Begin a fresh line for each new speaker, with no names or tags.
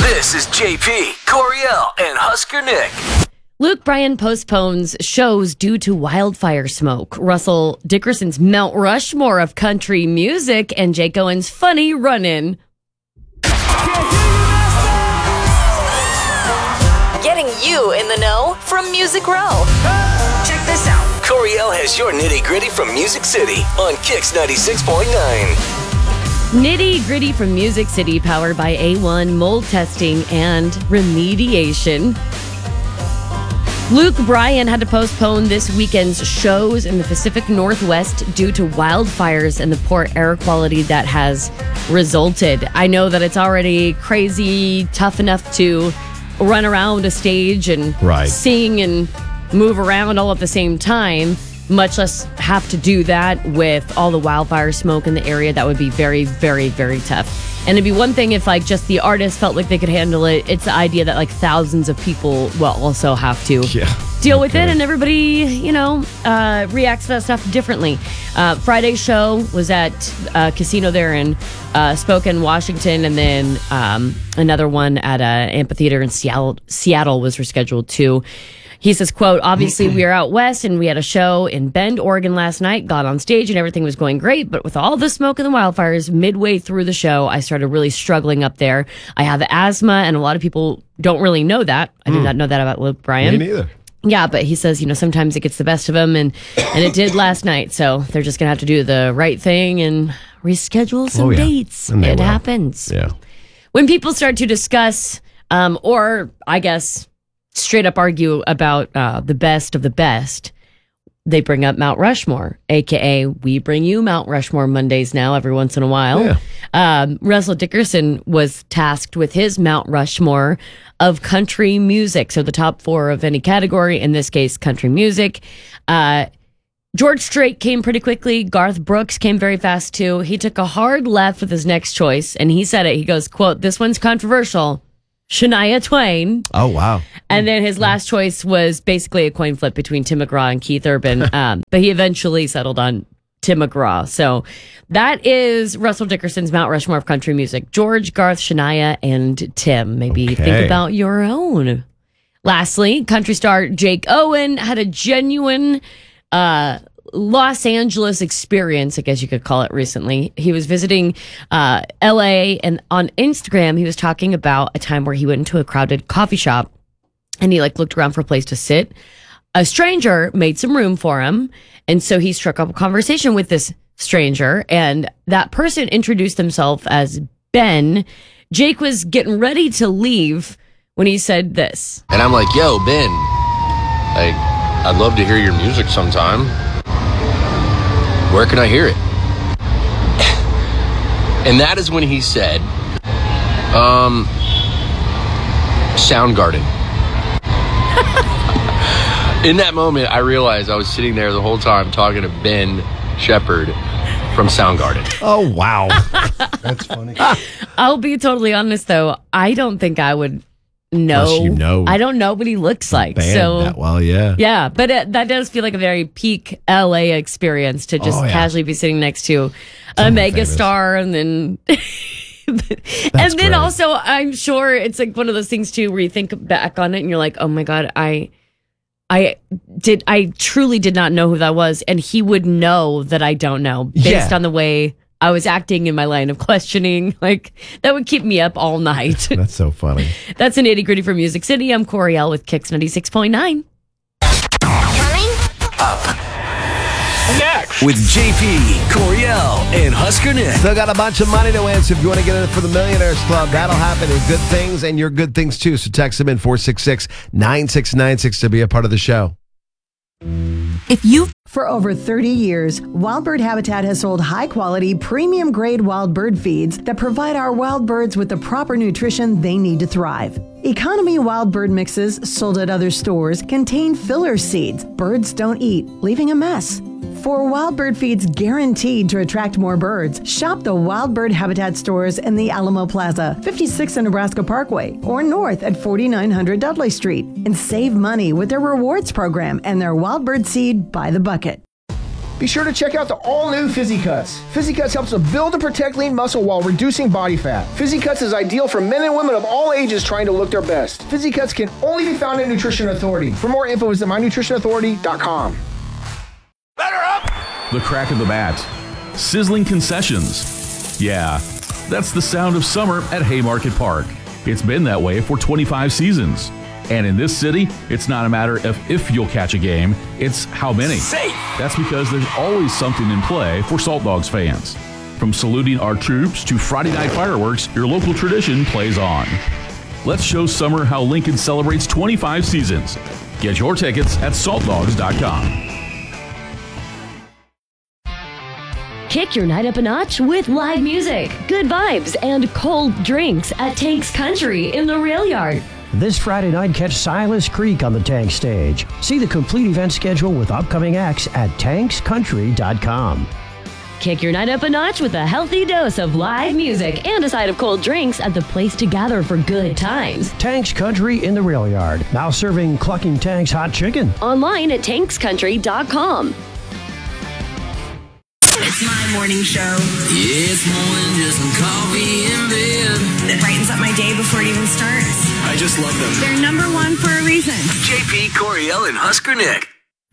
This is JP, Coriel, and Husker Nick.
Luke Bryan postpones shows due to wildfire smoke. Russell Dickerson's Mount Rushmore of country music, and Jake Owen's funny run-in.
Getting you in the know from Music Row. Check this out.
Coriel has your nitty-gritty from Music City on Kix 96.9.
Nitty Gritty from Music City, powered by A1 mold testing and remediation. Luke Bryan had to postpone this weekend's shows in the Pacific Northwest due to wildfires and the poor air quality that has resulted. I know that it's already crazy, tough enough to run around a stage and sing and move around all at the same time, much less have to do that with all the wildfire smoke in the area. That would be very, very, very tough. And it'd be one thing if like just the artists felt like they could handle it. It's the idea that like thousands of people will also have to deal with it, and everybody, reacts to that stuff differently. Friday's show was at a casino there in Spokane, Washington, and then another one at an amphitheater in Seattle was rescheduled too. He says, quote, obviously we are out west and we had a show in Bend, Oregon last night, got on stage and everything was going great. But with all the smoke and the wildfires midway through the show, I started really struggling up there. I have asthma and a lot of people don't really know that. I did not know that about Luke Bryan.
Me neither.
Yeah, but he says, sometimes it gets the best of him and it did last night. So they're just going to have to do the right thing and reschedule some dates. It happens.
Yeah.
When people start to discuss, or I guess straight up argue about the best of the best, they bring up Mount Rushmore, aka we bring you Mount Rushmore Mondays now every once in a while. Russell Dickerson was tasked with his Mount Rushmore of country music, so the top 4 of any category, in this case country music. George Strait came pretty quickly. Garth Brooks came very fast too. He took a hard left with his next choice, and he said it. He goes, quote, this one's controversial, Shania Twain.
Oh, wow.
And then his last choice was basically a coin flip between Tim McGraw and Keith Urban. But he eventually settled on Tim McGraw. So that is Russell Dickerson's Mount Rushmore of country music. George, Garth, Shania, and Tim. Maybe think about your own. Lastly, country star Jake Owen had a genuine Los Angeles experience, I guess you could call it, recently. He was visiting LA, and on Instagram he was talking about a time where he went into a crowded coffee shop and he looked around for a place to sit. A stranger made some room for him, and so he struck up a conversation with this stranger, and that person introduced himself as Ben. Jake was getting ready to leave when he said this.
And I'm like, yo, Ben, I'd love to hear your music sometime. Where can I hear it? And that is when he said, Soundgarden. In that moment, I realized I was sitting there the whole time talking to Ben Shepherd from Soundgarden.
Oh, wow. That's funny.
I'll be totally honest, though. I don't think I would know.
Unless you know.
I don't know what he looks like.
So that well, yeah.
Yeah, but that does feel like a very peak LA experience to just casually be sitting next to a mega star, and then and then also I'm sure it's like one of those things too where you think back on it and you're like, oh my God, I truly did not know who that was, and he would know that I don't know based on the way I was acting in my line of questioning. Like, that would keep me up all night.
That's so funny.
That's an nitty gritty from Music City. I'm Coriel with Kix 96.9.
Coming
up next with JP, Coriel, and Husker Nick.
Still got a bunch of money to win, so if you want to get in for the Millionaires Club, that'll happen in good things and your good things too. So text them in 466-9696 to be a part of the show.
For over 30 years, Wild Bird Habitat has sold high-quality, premium-grade wild bird feeds that provide our wild birds with the proper nutrition they need to thrive. Economy wild bird mixes sold at other stores contain filler seeds birds don't eat, leaving a mess. For wild bird feeds guaranteed to attract more birds, shop the Wild Bird Habitat stores in the Alamo Plaza, 56 and Nebraska Parkway, or north at 4900 Dudley Street, and save money with their rewards program and their wild bird seed by the bucket.
Be sure to check out the all-new Fizzy Cuts. Fizzy Cuts helps to build and protect lean muscle while reducing body fat. Fizzy Cuts is ideal for men and women of all ages trying to look their best. Fizzy Cuts can only be found at Nutrition Authority. For more info, visit mynutritionauthority.com.
The crack of the bat. Sizzling concessions. Yeah, that's the sound of summer at Haymarket Park. It's been that way for 25 seasons. And in this city, it's not a matter of if you'll catch a game, it's how many. Safe. That's because there's always something in play for Salt Dogs fans. From saluting our troops to Friday night fireworks, your local tradition plays on. Let's show summer how Lincoln celebrates 25 seasons. Get your tickets at saltdogs.com.
Kick your night up a notch with live music, good vibes, and cold drinks at Tank's Country in the Rail Yard.
This Friday night, catch Silas Creek on the Tank stage. See the complete event schedule with upcoming acts at tankscountry.com.
Kick your night up a notch with a healthy dose of live music and a side of cold drinks at the place to gather for good times.
Tank's Country in the Rail Yard, now serving Clucking Tank's hot chicken.
Online at tankscountry.com.
It's my morning show.
Yeah, it's more than just some coffee in bed.
It brightens up my day before it even starts.
I just love them.
They're number one for a reason.
JP, Coriel, and Husker Nick.